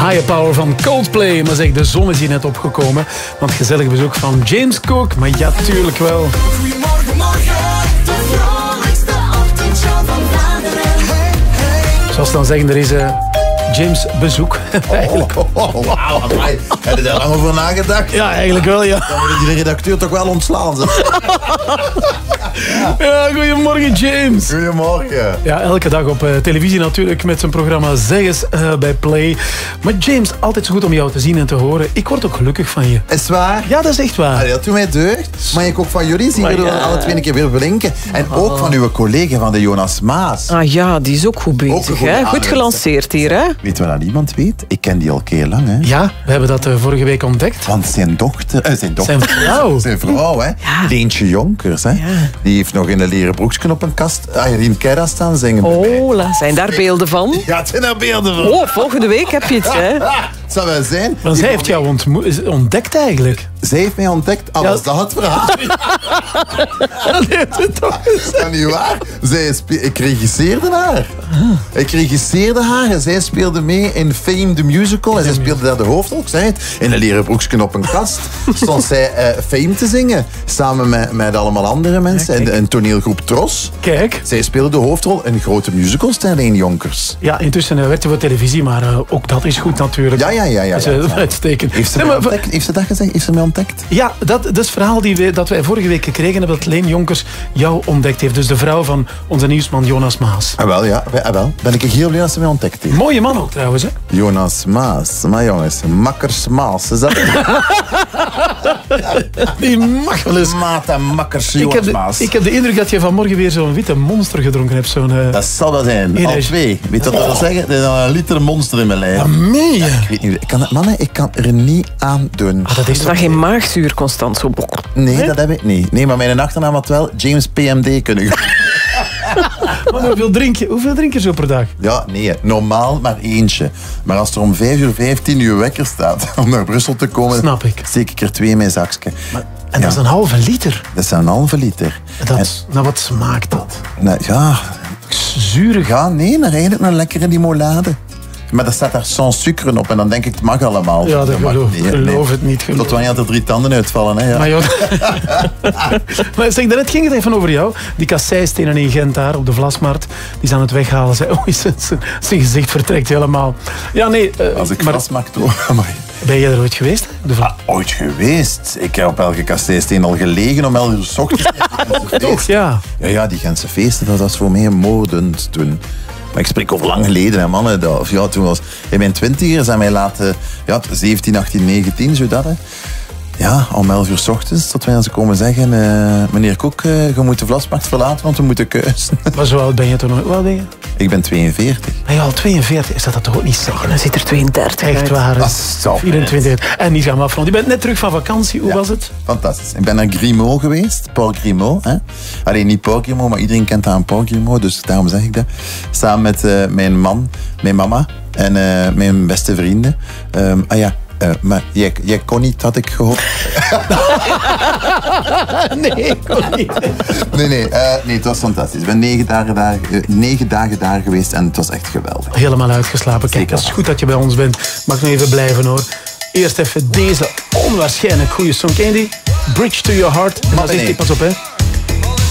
Higher Power van Coldplay. Maar zeg, de zon is hier net opgekomen. Want gezellig bezoek van James Cook. Maar ja, tuurlijk wel. Goedemorgen, morgen. De vrolijkste ochtendshow van Vlaanderen. Zoals ze dan zeggen, er is James bezoek. Eigenlijk. Wauw, heb je daar lang over nagedacht? Ja, eigenlijk wel, ja. Dan moet je de redacteur toch wel ontslaan. Ja, goedemorgen James. Goedemorgen. Ja, elke dag op televisie natuurlijk met zijn programma Zeg eens bij Play. Maar James, altijd zo goed om jou te zien en te horen. Ik word ook gelukkig van je. Is het waar? Ja, dat is echt waar. Allee, dat doet mij deugd. Maar ik ook van jullie zien we ja. alle twee een keer weer blinken. En ook van uw collega van de Jonas Maas. Ah ja, die is ook goed bezig. Ook een goede Hè? Goed aanwezig. gelanceerd hier, hè? Weet je wat niemand weet? Ik ken die al heel lang, hè? Ja, we hebben dat vorige week ontdekt. Want zijn dochter... Zijn vrouw. Zijn vrouw, hè? Leentje Jonkers, hè? Die heeft nog in een leren broekje op een kast... in een Keira staan zingen. Oh, zijn daar beelden van? Ja, het zijn er beelden van. Oh, volgende week heb je het, hè? Het zou wel zijn. Maar zij heeft jou ontdekt eigenlijk. Zij heeft mij ontdekt. Ja. Was dat het verhaal? Dat is niet waar. Ik regisseerde haar. Ik regisseerde haar en zij speelde mee in Fame the Musical. En zij speelde daar de hoofdrol. Ik zei het. In een leren broekje op een kast stond zij Fame te zingen. Samen met allemaal andere mensen. En een toneelgroep Tros. Kijk. Zij speelde de hoofdrol in grote musicalster in Jonkers. Ja, intussen werd hij voor televisie, maar ook dat is goed natuurlijk. Ja. Dat is uitstekend. Heeft ze Nee, mij maar- ontdekt? Heeft ze dat gezegd? Heeft ze mij ontdekt? Ja, dat is het verhaal dat wij vorige week gekregen hebben, dat Leen Jonkers jou ontdekt heeft. Dus de vrouw van onze nieuwsman Jonas Maas. Wel, ja. Wel. Ben ik heel blij dat ze mij ontdekt heeft. Mooie man ook trouwens, hè? Jonas Maas. Maar jongens, Makkers Maas. Is dat Die mag wel eens. Maat en Makkers Ik Jonas Maas? heb de indruk dat je vanmorgen weer zo'n witte monster gedronken hebt. Dat zal dat zijn. Nee, Al dat is- 2. Weet je wat dat wil zeggen? Er is al een liter monster in mijn lijf. meen je? Ik weet niet. Mannen, ik kan er niet aan doen. Dat is Is dat geen maagzuur constant zo? Nee, dat heb ik niet. Nee, maar mijn achternaam had wel James PMD kunnen Maar hoeveel drink je zo per dag? Ja, nee. Normaal maar eentje. Maar als er om 5:15 uur wekker staat om naar Brussel te komen... Snap ik. Steek ik er 2 in mijn zakje. En dat is een halve liter. Dat is een halve liter. Nou, wat smaakt dat? Nou, ja... Zuurig. Ja, nee, maar eigenlijk een lekkere limonade. Maar daar staat daar sans sucre op en dan denk ik, het mag allemaal. Ja, dat mag geloof het niet. Tot wanneer er 3 tanden uitvallen, hè. Ja. Maar, joh. Maar zeg, daarnet ging het even over jou. Die kasseistenen in Gent daar op de Vlasmarkt, die zijn aan het weghalen. Zijn gezicht vertrekt helemaal. Ja, nee. Als ik maar vastmaak door... Maar... ben jij er ooit geweest? Ooit geweest. Ik heb op elke kasseisteen al gelegen om 11 uur 's ochtends. Toch, ja. Ja, die Gentse feesten, dat was voor mij moordend toen. Maar ik spreek over lang geleden, hè, mannen. Toen was in mijn 20ers en mij laten... Ja, 17, 18, 19, zo dat, hè. Ja, om 11 uur 's ochtends, tot wij aan ze komen zeggen... meneer Koek, je moet de Vlasmarkt verlaten, want we moeten keuzen. Maar zo oud ben je toen nog? Hoe oud ben je? Ik ben 42. Ben je al 42? Is dat toch ook niet zeggen? Dan zit er 32 Echt uit. waar. hè? Dat is zo. 24. En niet gaan afronden. Je bent net terug van vakantie. Hoe was het? Fantastisch. Ik ben naar Grimaud geweest, Paul Grimaud. Hè? Alleen niet Paul Grimaud, maar iedereen kent haar Paul Grimaud, dus daarom zeg ik dat. Samen met mijn man, mijn mama en mijn beste vrienden. Maar jij kon niet, had ik gehoopt. Nee, kon niet. Nee, het was fantastisch. Ik ben 9 dagen daar geweest en het was echt geweldig. Helemaal uitgeslapen. Kijk, het is goed dat je bij ons bent. Mag nog even blijven hoor. Eerst even deze onwaarschijnlijk goede song. Ken je die? Bridge to Your Heart. En dan zegt hij, pas op hè.